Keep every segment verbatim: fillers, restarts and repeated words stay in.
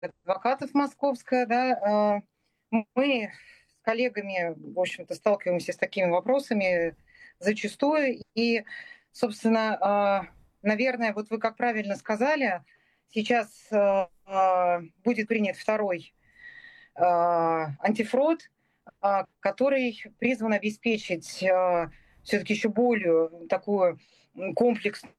адвокатов московская, да, а, мы с коллегами, в общем-то, сталкиваемся с такими вопросами зачастую. И, собственно, а, наверное, вот вы как правильно сказали, сейчас а, а, будет принят второй а, антифрод, а, который призван обеспечить а, все-таки еще более такую м, комплексную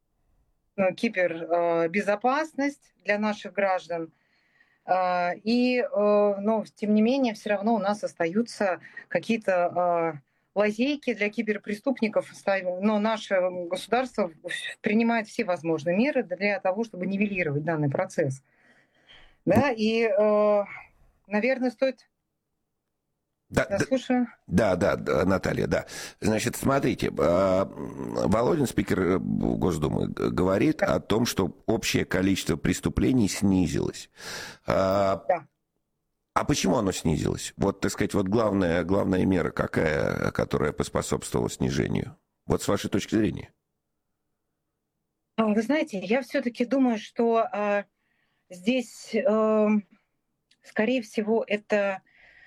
кибербезопасность для наших граждан. А, И, э, но тем не менее, все равно у нас остаются какие-то а, лазейки для киберпреступников, ста- но наше государство принимает все возможные меры для того, чтобы нивелировать данный процесс. Да, и, э, наверное, стоит... Да, Я да, слушаю. да, да, да, Наталья, да. Значит, смотрите, а, Володин, спикер э, Госдумы, г- говорит о том, что общее количество преступлений снизилось. А, Да. а почему оно снизилось? Вот, так сказать, вот главная, главная мера какая, которая поспособствовала снижению? Вот с вашей точки зрения. А, Вы знаете, я все-таки думаю, что а, здесь, эм, скорее всего, это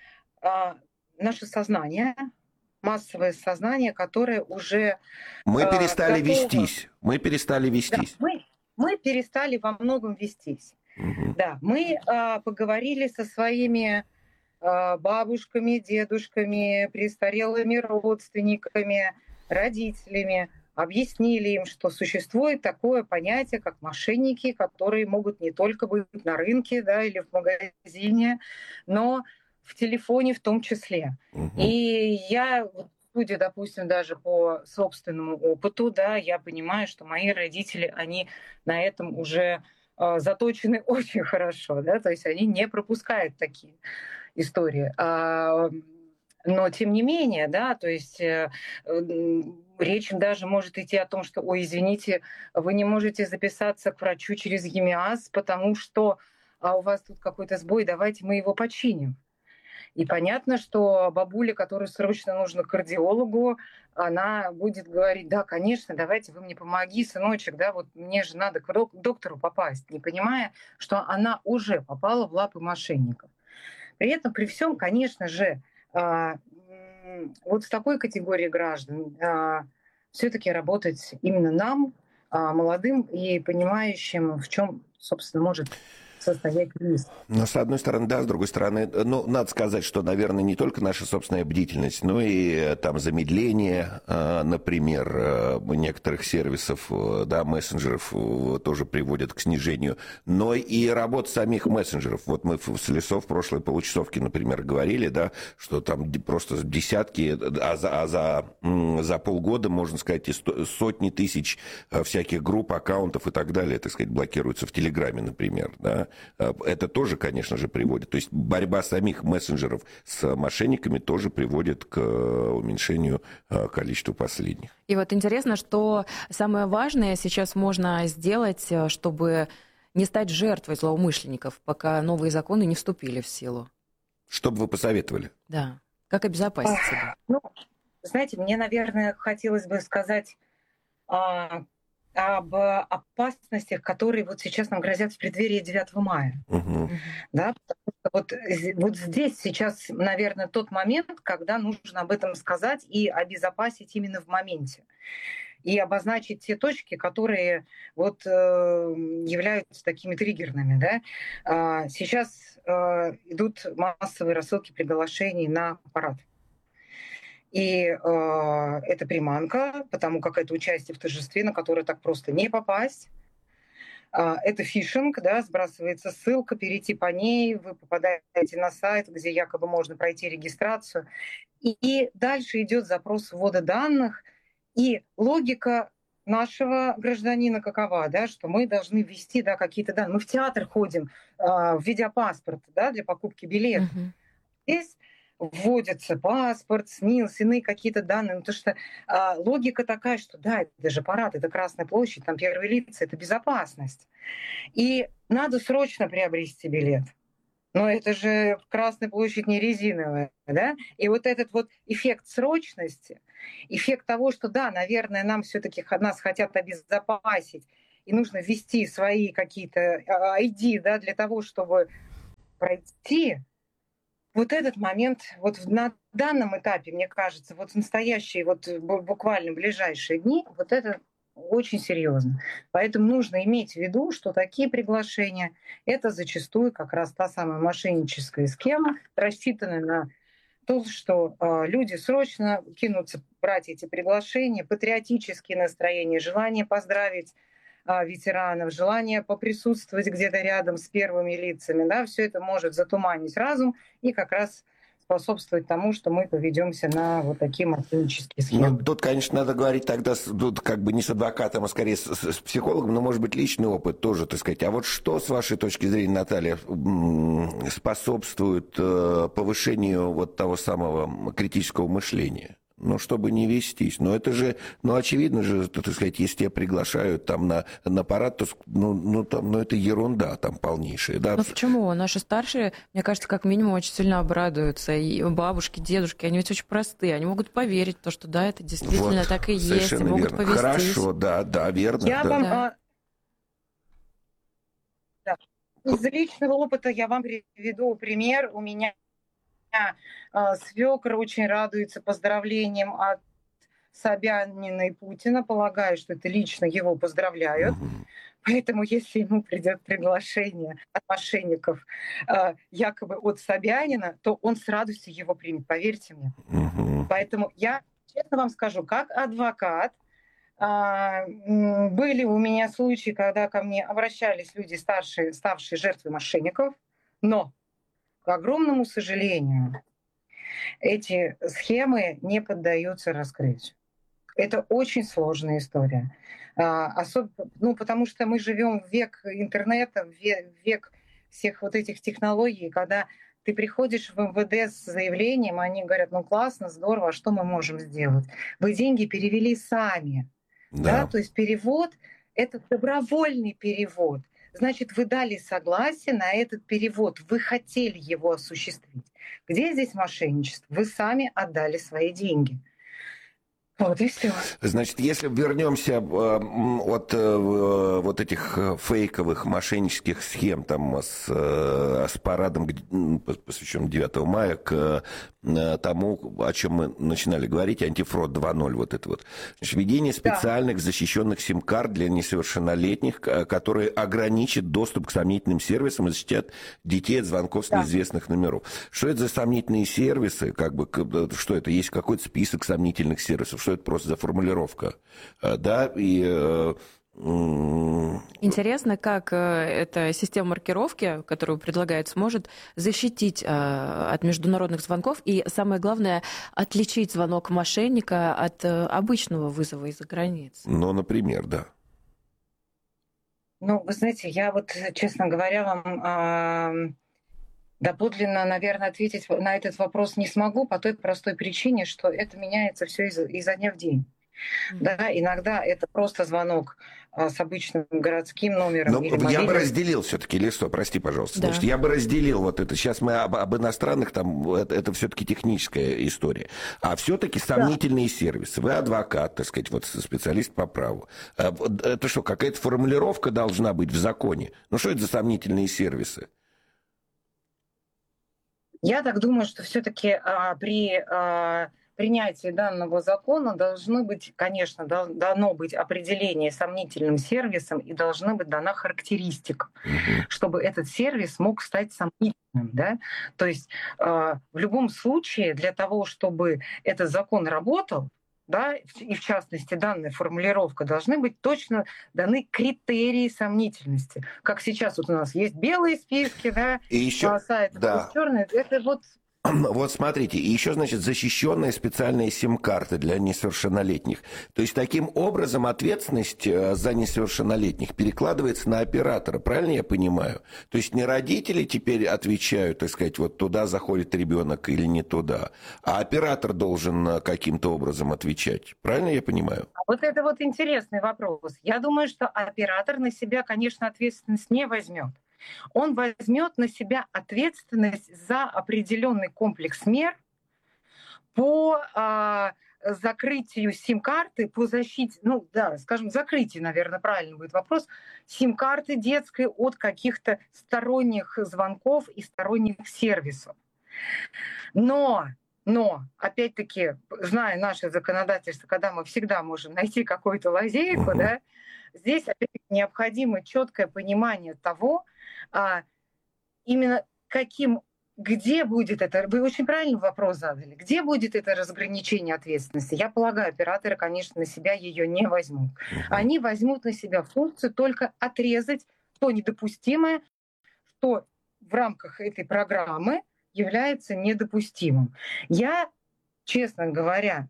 а, наше сознание, массовое сознание, которое уже Мы а, перестали готово. вестись. Мы перестали Да, вестись. мы, мы перестали во многом вестись. Мгм. Да, мы а, поговорили со своими а, бабушками, дедушками, престарелыми родственниками, родителями, объяснили им, что существует такое понятие, как мошенники, которые могут не только быть на рынке, да, или в магазине, но в телефоне в том числе. И Мгм. я, вот, судя, допустим, даже по собственному опыту, да, я понимаю, что мои родители, они на этом уже а, заточены очень хорошо, да, то есть они не пропускают такие истории. А, но тем не менее, да, то есть э, м, речь даже может идти о том, что, ой, извините, вы не можете записаться к врачу через ЕМИАС, потому что а у вас тут какой-то сбой, давайте мы его починим. И понятно, что бабуля, которой срочно нужно к кардиологу, она будет говорить: да, конечно, давайте вы мне помоги, сыночек, да, вот мне же надо к док- доктору попасть, не понимая, что она уже попала в лапы мошенников. При этом, при всем, конечно же, а, м, вот с такой категорией граждан все-таки работать именно нам, а, молодым и понимающим, в чем, собственно, может состоять риск. Ну, с одной стороны, да, с другой стороны, ну, надо сказать, что, наверное, не только наша собственная бдительность, но и э, там замедление, э, например, э, некоторых сервисов, э, да, мессенджеров э, тоже приводят к снижению, но и работа самих мессенджеров. Вот мы в- с Лесов в прошлой получасовке, например, говорили, да, что там д- просто десятки, а за, а за, м, за полгода, можно сказать, и сто- сотни тысяч э, всяких групп, аккаунтов и так далее, так сказать, блокируются в Телеграме, например, да. Это тоже, конечно же, приводит. То есть борьба самих мессенджеров с мошенниками тоже приводит к уменьшению э, количества последних. И вот интересно, что самое важное сейчас можно сделать, э, чтобы не стать жертвой злоумышленников, пока новые законы не вступили в силу. Что бы вы посоветовали? Да. Как обезопасить себя? Ах, ну, знаете, мне, наверное, хотелось бы сказать а, об опасностях, которые вот сейчас нам грозят в преддверии девятого мая. Угу. Мгм. Да? Потому что вот, з- вот здесь сейчас, наверное, тот момент, когда нужно об этом сказать и обезопасить именно в моменте. И обозначить те точки, которые вот, э, являются такими триггерными. Да? А, Сейчас э, идут массовые рассылки приглашений на парад. И э, это приманка, потому как это участие в торжестве, на которое так просто не попасть. А, Это фишинг, да, сбрасывается ссылка, перейти по ней, вы попадаете на сайт, где якобы можно пройти регистрацию. И, и дальше идет запрос ввода данных, и логика нашего гражданина какова, да, что мы должны ввести, да, какие-то данные. Мы в театр ходим, а, введя паспорт, да, для покупки билета. Мгм. Здесь вводится паспорт, СНИЛС, иные какие-то данные. Ну, потому что а, логика такая, что да, это же парад, это Красная площадь, там первые лица, это безопасность. И надо срочно приобрести билет. Но это же Красная площадь не резиновая, да? И вот этот вот эффект срочности, эффект того, что да, наверное, нам все-таки нас хотят обезопасить, и нужно ввести свои какие-то ай ди, да, для того, чтобы пройти, вот этот момент, вот на данном этапе, мне кажется, вот в настоящие, вот буквально ближайшие дни, вот это очень серьезно. Поэтому нужно иметь в виду, что такие приглашения — это зачастую как раз та самая мошенническая схема, рассчитанная на то, что э, люди срочно кинутся брать эти приглашения, патриотические настроения, желание поздравить э, ветеранов, желание поприсутствовать где-то рядом с первыми лицами, да, все это может затуманить разум и как раз способствовать тому, что мы поведемся на вот такие мошеннические схемы. Ну, тут, конечно, надо говорить тогда, тут как бы не с адвокатом, а скорее с, с психологом, но, может быть, личный опыт тоже, так сказать. А вот что, с вашей точки зрения, Наталья, способствует повышению вот того самого критического мышления? Ну, чтобы не вестись. Но это же, ну, очевидно же, так сказать, если тебя приглашают там на, на парад, то, ну, ну, там, ну, это ерунда там полнейшая, да. Ну, почему? Наши старшие, мне кажется, как минимум очень сильно обрадуются. И бабушки, дедушки, они ведь очень простые. Они могут поверить в то, что да, это действительно Вот, так и есть. И могут верно. повестись. Хорошо, да, да, верно. Я да. вам... Да. а, да. Из личного опыта я вам приведу пример. У меня а, свекр очень радуется поздравлениям от Собянина и Путина. Полагаю, что это лично его поздравляют. Мгм. Поэтому, если ему придет приглашение от мошенников а, якобы от Собянина, то он с радостью его примет, поверьте мне. Мгм. Поэтому я честно вам скажу, как адвокат, а, м, были у меня случаи, когда ко мне обращались люди, старшие, ставшие жертвой мошенников, но, к огромному сожалению, эти схемы не поддаются раскрытию. Это очень сложная история. А, особ- ну, потому что мы живем в век интернета, в ве- в век всех вот этих технологий, когда ты приходишь в эм вэ дэ с заявлением, они говорят, ну классно, здорово, а что мы можем сделать? Вы деньги перевели сами. Да? Да. То есть перевод — это добровольный перевод. Значит, вы дали согласие на этот перевод, вы хотели его осуществить. Где здесь мошенничество? Вы сами отдали свои деньги. Вот и все. Значит, если вернемся э, м, от э, вот этих э, фейковых мошеннических схем там с, э, с парадом, г- м, пос- посвященным девятого мая, к э, тому, о чем мы начинали говорить, антифрод два ноль, вот это вот. Значит, введение специальных защищенных сим-карт для несовершеннолетних, к- которые ограничат доступ к сомнительным сервисам и защитят детей от звонков с Да. неизвестных номеров. Что это за сомнительные сервисы? Как бы, к- что это? Есть какой-то список сомнительных сервисов? Что это просто за формулировка? А, Да, и... э, м, Интересно, как э, эта система маркировки, которую предлагает, сможет защитить э, от международных звонков и, самое главное, отличить звонок мошенника от э, обычного вызова из-за границы. ну, например, да. Ну, вы знаете, я вот, честно говоря, вам а, доподлинно, наверное, ответить на этот вопрос не смогу по той простой причине, что это меняется все изо, изо дня в день. Мгм. Да, иногда это просто звонок а, с обычным городским номером Но или я бы мобильным. разделил все-таки, Листо, прости, пожалуйста. Да. Значит, я бы разделил вот это. Сейчас мы об, об иностранных, там, это, это все-таки техническая история. А все-таки сомнительные сервисы. Вы адвокат, так сказать, вот специалист по праву. А вот это что, какая-то формулировка должна быть в законе? Ну, что это за сомнительные сервисы? Я так думаю, что все-таки а, при а, принятии данного закона должно быть, конечно, дол- дано быть определение сомнительным сервисом и должна быть дана характеристика, Мгм. чтобы этот сервис мог стать сомнительным. Да? То есть а, в любом случае для того, чтобы этот закон работал, да, в- и в частности данная формулировка, должны быть точно даны критерии сомнительности. Как сейчас вот у нас есть белые списки, да, И еще, а, сайтов, да. есть черные. Это вот Вот смотрите, и еще, значит, защищенные специальные сим-карты для несовершеннолетних. То есть таким образом ответственность э, за несовершеннолетних перекладывается на оператора, правильно я понимаю? То есть не родители теперь отвечают, так сказать, вот туда заходит ребенок или не туда, а оператор должен э, каким-то образом отвечать. Правильно я понимаю? А вот это вот интересный вопрос. Я думаю, что оператор на себя, конечно, ответственность не возьмет. Он возьмет на себя ответственность за определенный комплекс мер по а, закрытию сим-карты, по защите, ну да, скажем, закрытию, наверное, правильно будет вопрос, сим-карты детской от каких-то сторонних звонков и сторонних сервисов. Но, но, опять-таки, зная наше законодательство, когда мы всегда можем найти какую-то лазейку, uh-huh. да, здесь опять-таки необходимо четкое понимание того, а, именно каким, где будет это, вы очень правильный вопрос задали, где будет это разграничение ответственности. Я полагаю, операторы, конечно, на себя ее не возьмут. Uh-huh. Они возьмут на себя функцию только отрезать то недопустимое, что в рамках этой программы является недопустимым. Я, честно говоря,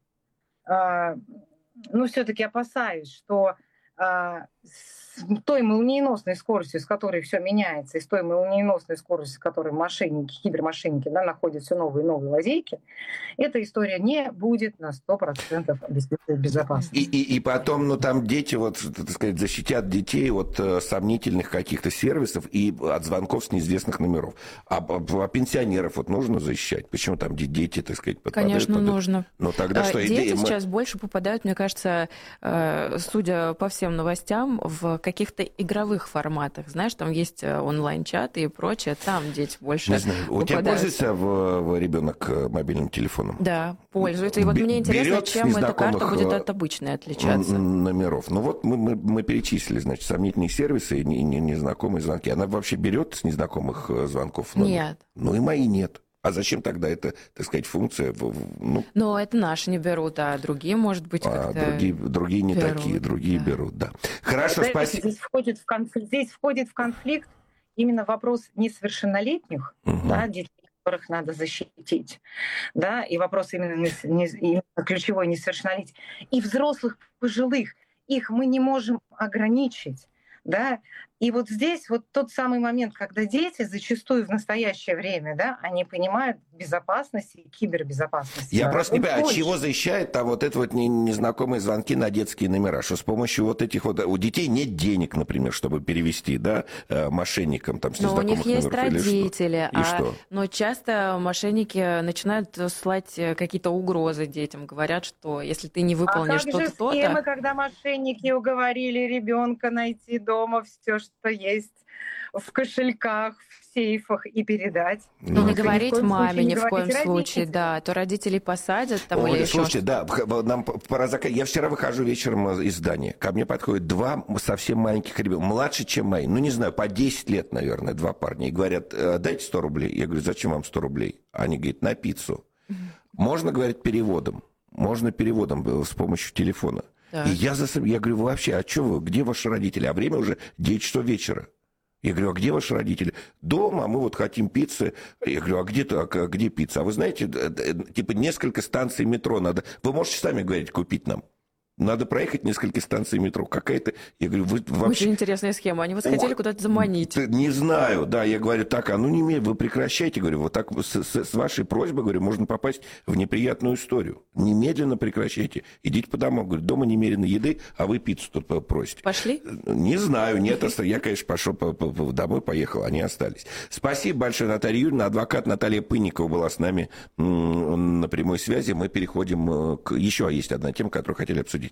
э, ну, все-таки опасаюсь, что э, с той молниеносной скоростью, с которой все меняется, и с той молниеносной скоростью, с которой мошенники, кибермошенники, да, находят все новые и новые лазейки, эта история не будет на сто процентов обеспечивать безопасность. И, и, и потом, ну, там дети, вот, так сказать, защитят детей от э, сомнительных каких-то сервисов и от звонков с неизвестных номеров. А, а, а пенсионеров вот нужно защищать? Почему там дети, так сказать, подпадают? Конечно, под... нужно. Ну, тогда что, дети идея... сейчас больше попадают, мне кажется, э, судя по всем новостям, в каких-то игровых форматах. Знаешь, там есть онлайн-чаты и прочее, там дети больше Не знаю, у тебя пользуется в, в ребенок мобильным телефоном? Да, пользуется. И вот мне интересно, чем эта карта будет от обычной отличаться. Номеров. Ну вот мы, мы, мы перечислили, значит, сомнительные сервисы и не, не, незнакомые звонки. Она вообще берет с незнакомых звонков номер? Нет. Ну и мои нет. А зачем тогда эта, так сказать, функция? Ну, но это наши не берут, а другие, может быть, а как-то другие, другие не берут, такие, другие да. берут, да. Хорошо, это, спасибо. Здесь входит, в конфликт, здесь входит в конфликт именно вопрос несовершеннолетних, угу. да, детей, которых надо защитить, да, и вопрос именно, не, не, именно ключевой несовершеннолетия. И взрослых пожилых, их мы не можем ограничить. Да? И вот здесь вот тот самый момент, когда дети зачастую в настоящее время, да, они понимают безопасность и кибербезопасность. Я просто не понимаю, от чего защищает там вот это вот незнакомые звонки на детские номера, что с помощью вот этих вот... У детей нет денег, например, чтобы перевести, да, мошенникам там с незнакомых номеров. Но у них есть родители, что? И а... что? но часто мошенники начинают слать какие-то угрозы детям, говорят, что если ты не выполнишь а что-то, то-то... схемы, когда мошенники уговорили ребенка найти дома все, что есть в кошельках, в сейфах и передать. И ну, не говорить маме ни в коем случае, случае, да, то родителей посадят там Оля, или еще слушайте, да, нам пора заканчивать. Я вчера выхожу вечером из здания, ко мне подходят два совсем маленьких ребенка, младше, чем мои, ну, не знаю, по десять лет, наверное, два парня, и говорят, дайте сто рублей. Я говорю, зачем вам сто рублей? Они говорят, на пиццу. Можно, говорит, переводом, можно переводом с помощью телефона. Так. И я, за... я говорю, вообще, а что вы, где ваши родители? А время уже девять часов вечера. Я говорю, а где ваши родители? Дома, мы вот хотим пиццы. Я говорю, а где, а где пицца? А вы знаете, типа несколько станций метро надо. Вы можете сами, говорить, купить нам? Надо проехать несколько станций метро. Какая-то... Я говорю, вы вообще... Очень интересная схема. Они вас Ох, хотели куда-то заманить. Не знаю, да. Я говорю, так, а ну не имею, вы прекращайте. Говорю, вот так с, с, с вашей просьбой, говорю, можно попасть в неприятную историю. Немедленно прекращайте. Идите по домам. Говорю, дома немерено еды, а вы пиццу тут просите. Пошли? Не знаю, нет. Я, конечно, пошел домой, поехал, они остались. Спасибо большое, Наталья Юрьевна. Адвокат Наталья Пынникова была с нами на прямой связи. Мы переходим к... Еще есть одна тема, которую хотели обсудить.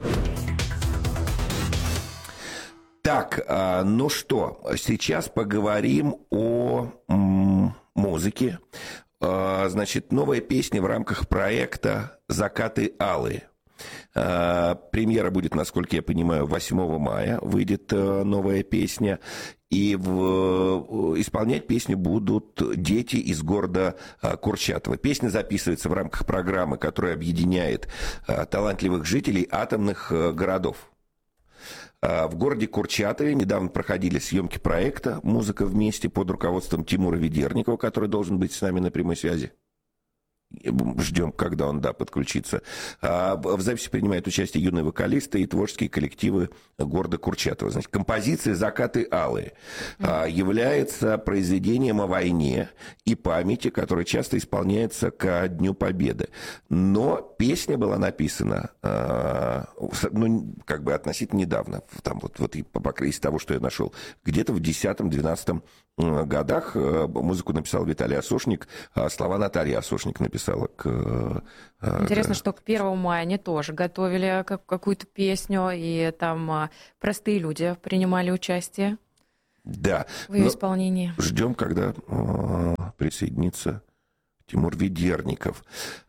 Так, ну что, сейчас поговорим о музыке. Значит, новая песня в рамках проекта «Закаты алые». Премьера будет, насколько я понимаю, восьмого мая. Выйдет новая песня. И в... исполнять песню будут дети из города Курчатова. Песня записывается в рамках программы, которая объединяет талантливых жителей атомных городов. В городе Курчатове недавно проходили съемки проекта «Музыка вместе» под руководством Тимура Ведерникова, который должен быть с нами на прямой связи. Ждем, когда он, да, подключится. В записи принимают участие юные вокалисты и творческие коллективы города Курчатова. Значит, композиция «Закаты алые» mm-hmm. является произведением о войне и памяти, которое часто исполняется ко Дню Победы. Но песня была написана, ну, как бы относительно недавно, там вот, вот из того, что я нашел, где-то в десятом-двенадцатом годах. Музыку написал Виталий Осушник, а слова Наталья Осушник написала к... Интересно, да. что к первому мая они тоже готовили какую-то песню, и там простые люди принимали участие да. в ее исполнении. Ждем, когда присоединится Тимур Ведерников.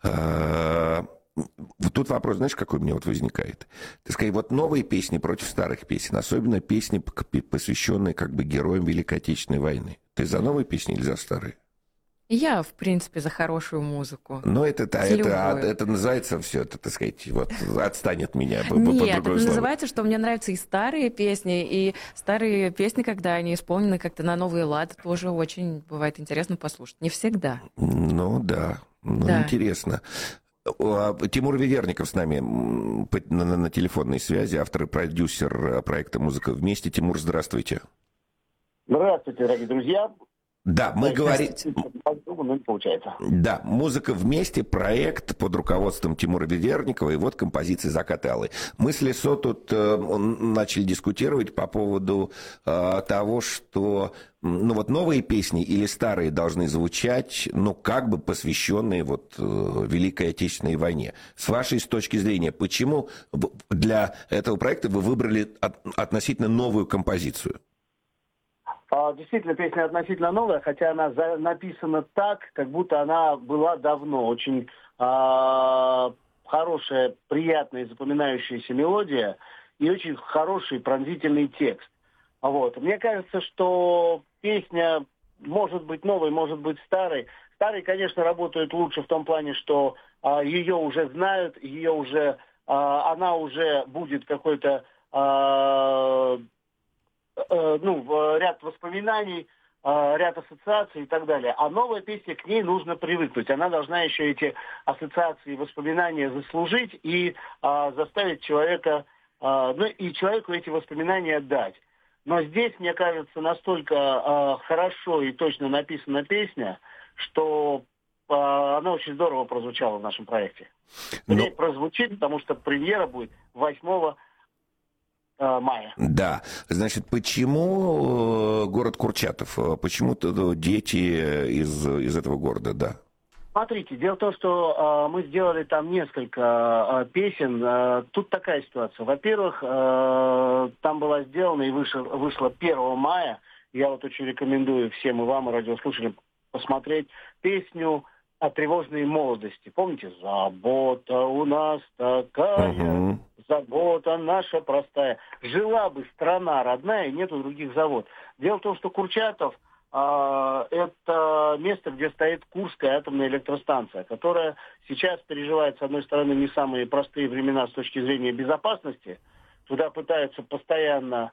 Тут вопрос, знаешь, какой у меня вот возникает? Ты скажи, вот новые песни против старых песен, особенно песни, посвященные как бы героям Великой Отечественной войны. Ты за новые песни или за старые? Я, в принципе, за хорошую музыку. Но это, это, это, это называется все, это, так сказать, вот отстань от меня. Нет, это называется, что мне нравятся и старые песни, и старые песни, когда они исполнены как-то на новый лад, тоже очень бывает интересно послушать. Не всегда. Ну да, ну, да. Интересно. Тимур Ведерников с нами на, на, на телефонной связи, автор и продюсер проекта «Музыка вместе». Тимур, здравствуйте. Здравствуйте, дорогие друзья. Да, мы говорим... Да, «Музыка вместе», проект под руководством Тимура Ведерникова, и вот композиция «Закат алый». Мы с Лесо тут э, начали дискутировать по поводу э, того, что ну, вот новые песни или старые должны звучать, ну, как бы посвященные вот э, Великой Отечественной войне. С вашей с точки зрения, почему для этого проекта вы выбрали от, относительно новую композицию? Действительно, песня относительно новая, хотя она за, написана так, как будто она была давно. Очень э, хорошая, приятная, запоминающаяся мелодия и очень хороший пронзительный текст. Вот. Мне кажется, что песня может быть новой, может быть старой. Старые, конечно, работают лучше в том плане, что э, ее уже знают, ее уже, э, она уже будет какой-то... Э, ну, ряд воспоминаний, ряд ассоциаций и так далее. А новая песня, к ней нужно привыкнуть. Она должна еще эти ассоциации и воспоминания заслужить и а, заставить человека, а, ну и человеку эти воспоминания дать. Но здесь, мне кажется, настолько а, хорошо и точно написана песня, что а, она очень здорово прозвучала в нашем проекте. Но... прозвучит, потому что премьера будет восьмого мая. Да. Значит, почему город Курчатов? Почему дети из, из этого города, да? Смотрите, дело в том, что э, мы сделали там несколько э, песен. Э, тут такая ситуация. Во-первых, э, там была сделана и вышла, вышла первого мая. Я вот очень рекомендую всем и вам, и радиослушателям, посмотреть песню о тревожной молодости. Помните? Забота у нас такая, угу. Забота наша простая. Жила бы страна родная, и нету других завод. Дело в том, что Курчатов а, это место, где стоит Курская атомная электростанция, которая сейчас переживает, с одной стороны, не самые простые времена с точки зрения безопасности. Туда пытаются постоянно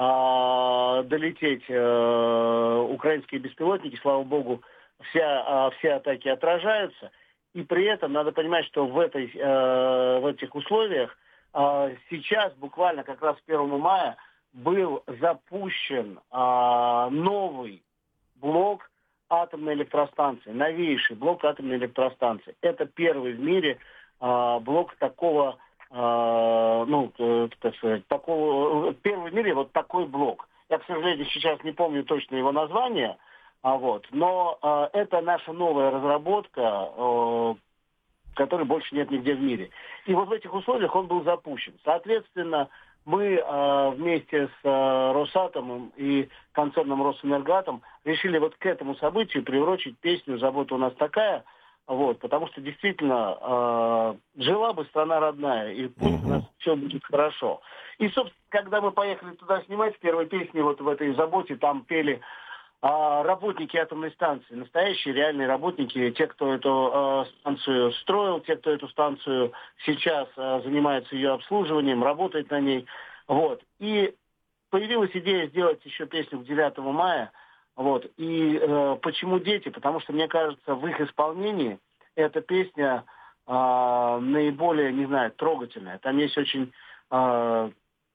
а, долететь а, украинские беспилотники, слава богу, Вся, все атаки отражаются, и при этом надо понимать, что в, этой, э, в этих условиях э, сейчас, буквально как раз первого мая, был запущен э, новый блок атомной электростанции, новейший блок атомной электростанции. Это первый в мире э, блок такого, э, ну, так сказать, такого, первый в мире вот такой блок. Я, к сожалению, сейчас не помню точно его название. А вот. Но э, это наша новая разработка, э, которой больше нет нигде в мире. И вот в этих условиях он был запущен. Соответственно, мы э, вместе с э, Росатомом и концерном Росэнергатом решили вот к этому событию приурочить песню «Забота у нас такая», вот, потому что действительно э, жила бы страна родная, и пусть у нас все будет хорошо. И, собственно, когда мы поехали туда снимать, в первой песне вот в этой «Заботе» там пели А работники атомной станции, настоящие реальные работники, те, кто эту э, станцию строил, те, кто эту станцию сейчас э, занимается ее обслуживанием, работает на ней. Вот. И появилась идея сделать еще песню к девятому мая. Вот. И э, почему дети? Потому что, мне кажется, в их исполнении эта песня э, наиболее, не знаю, трогательная. Там есть очень, э,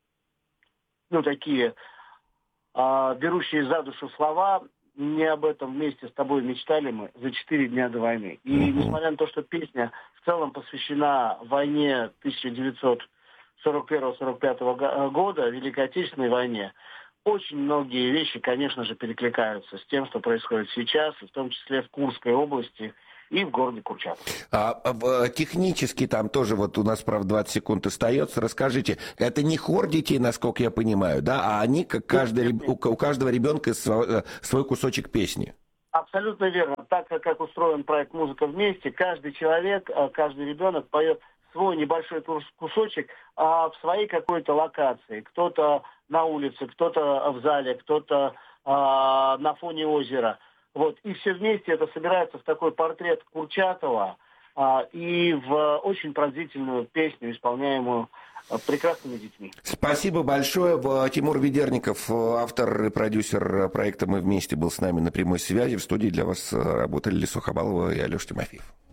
ну, такие... берущие за душу слова. Не об этом вместе с тобой мечтали мы за четыре дня до войны. И uh-huh. несмотря на то, что песня в целом посвящена войне тысяча девятьсот сорок первого сорок пятого года, Великой Отечественной войне, очень многие вещи, конечно же, перекликаются с тем, что происходит сейчас, в том числе в Курской области и в городе Курчатов. А, а, технически там тоже, вот у нас, правда, двадцать секунд остается. Расскажите, это не хор детей, насколько я понимаю, да, а они, как каждый, у, у каждого ребенка свой, свой кусочек песни? Абсолютно верно. Так как устроен проект «Музыка вместе», каждый человек, каждый ребенок поет свой небольшой кусочек а в своей какой-то локации. Кто-то на улице, кто-то в зале, кто-то а, на фоне озера. Вот. И все вместе это собирается в такой портрет Курчатова а, и в очень пронзительную песню, исполняемую а, прекрасными детьми. Спасибо большое. Тимур Ведерников, автор и продюсер проекта «Мы вместе», был с нами на прямой связи. В студии для вас работали Лису Хабалова и Алеша Тимофеев.